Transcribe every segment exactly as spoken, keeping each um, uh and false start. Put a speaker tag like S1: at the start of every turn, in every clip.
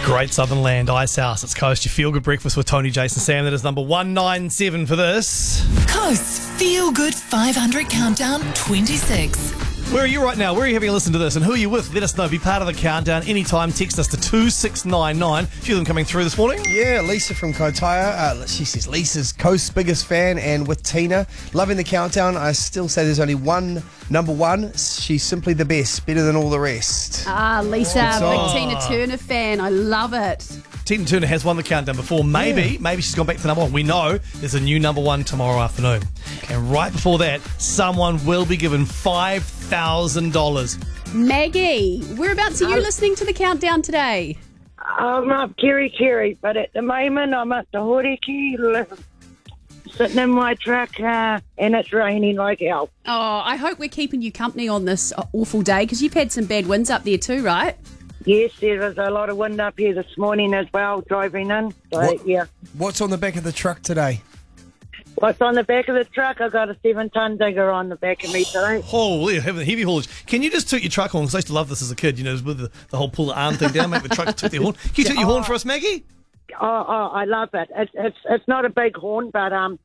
S1: Great Southern Land, Icehouse, it's Coast. Your Feel Good Breakfast with Tony, Jason, Sam. That is number one ninety-seven for this.
S2: Coast Feel Good five hundred Countdown twenty-six.
S1: Where are you right now? Where are you having a listen to this? And who are you with? Let us know. Be part of the countdown anytime. Text us to two six nine nine. A few of them coming through this morning.
S3: Yeah, Lisa from Kotaya. Uh, she says Lisa's Coast's biggest fan, and with Tina. Loving the countdown. I still say there's only one number one. She's simply the best. Better than all the rest.
S4: Ah, Lisa,
S1: Oh.
S4: big Tina Turner fan. I love it.
S1: Tina Turner has won the countdown before. Maybe,
S3: Yeah.
S1: maybe she's gone back to number one. We know there's a new number one tomorrow afternoon. And right before that, someone will be given five thousand dollars.
S4: Maggie, whereabouts are you listening to the countdown today?
S5: I'm up Kiri Kiri, but at the moment I'm at the Horiki, sitting in my truck, uh, and it's raining like hell.
S4: Oh, I hope we're keeping you company on this uh, awful day because you've had some bad winds up there too, right?
S5: Yes, there was a lot of wind up here this morning as well, driving in. So,
S3: What?
S5: yeah.
S3: What's on the back of the truck today?
S5: What's on the back of the truck? I got a seven-ton digger on the back of me today.
S1: Holy, having heavy haulage. Can you just toot your truck horn? Because I used to love this as a kid, you know, with the, the whole pull the arm thing down, make the truck toot their horn. Can you toot your horn for us, Maggie?
S5: Oh, oh, I love it. It's it's it's not a big horn, but um.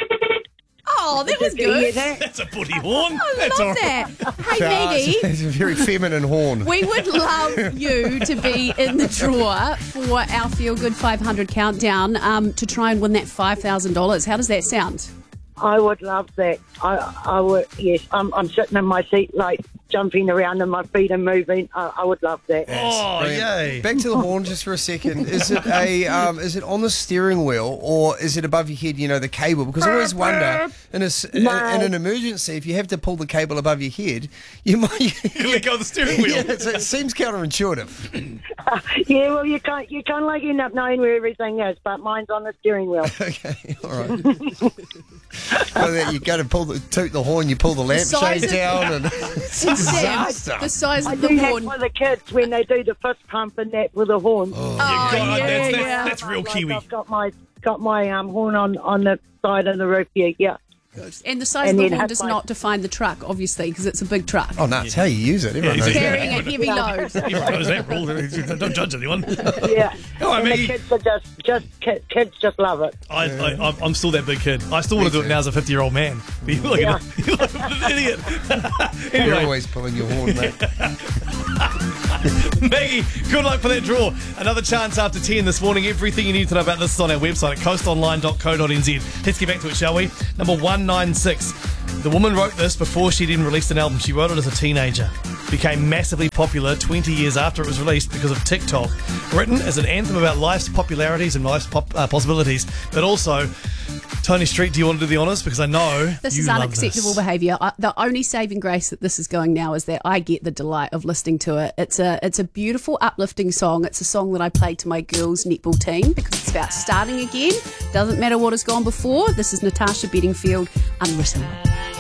S4: Oh, that was
S5: Did you hear
S4: good.
S5: that?
S1: That's a booty horn.
S4: I
S1: That's all
S4: love
S1: right.
S4: that. Hey, Maggie.
S3: It's a very feminine horn.
S4: We would love you to be in the draw for our Feel Good five hundred countdown um, to try and win that five thousand dollars. How does that sound?
S5: I would love that. I I would. Yes, I'm I'm sitting in my seat like jumping around and my feet are moving. I, I would love that.
S1: Oh,
S3: Brilliant.
S1: yay.
S3: Back to the horn just for a second. Is it a um, is it on the steering wheel or is it above your head? You know, the cable. Because I always wonder in a, s- in,
S5: No.
S3: in an emergency if you have to pull the cable above your head, you might.
S1: You let go of the steering wheel.
S3: Yeah, it's, it seems counterintuitive.
S5: Yeah, well, you can't you can't like end up knowing where everything is, but mine's on the steering wheel.
S3: Okay, all right. So that you go to pull the toot the horn, you pull the
S4: size
S3: lampshade
S4: of-
S3: down, and it's a
S4: Sam,
S3: disaster.
S4: the size
S5: I
S4: of the
S5: do that
S4: horn.
S5: for the kids when they do the fist pump and that with the horn.
S4: Oh,
S1: God,
S4: yeah,
S1: that's, that's,
S4: yeah.
S1: that's real
S5: Like
S1: Kiwi.
S5: I've got my got my um, horn on, on the side of the roof here. Yeah.
S4: And the size
S5: And
S4: of the
S5: then
S4: horn
S5: have
S4: does
S5: my-
S4: not define the truck, obviously, because it's a big truck.
S3: Oh no, it's how you use it. Everyone
S1: Yeah,
S3: knows that.
S4: Carrying a heavy load.
S1: Everyone knows that rule. Don't judge anyone.
S5: Yeah.
S1: All right,
S5: and
S1: Maggie.
S5: the kids are just just ki- kids just love it.
S1: I, I, I'm- I'm still that big kid. I still want to do it
S3: too.
S1: now as a fifty-year-old man. But you look,
S5: Yeah.
S1: at, you look like an idiot.
S3: You're
S1: Anyway,
S3: always pulling your horn, mate.
S1: Maggie, good luck for that draw. Another chance after ten this morning. Everything you need to know about this is on our website at coast online dot co dot n z. Let's get back to it, shall we? Number one ninety-six. The woman wrote this before she'd even released an album. She wrote it as a teenager. Became massively popular twenty years after it was released because of TikTok. Written as an anthem about life's popularities and life's pop, uh, possibilities. But also, Tony Street, do you want to do the honours? Because I know
S4: This
S1: you
S4: is
S1: love
S4: unacceptable
S1: this.
S4: behaviour. I- The only saving grace that this is going now is that I get the delight of listening to it. It's a it's a beautiful, uplifting song. It's a song that I play to my girls' netball team because it's about starting again. Doesn't matter what has gone before. This is Natasha Bedingfield, Unwritten.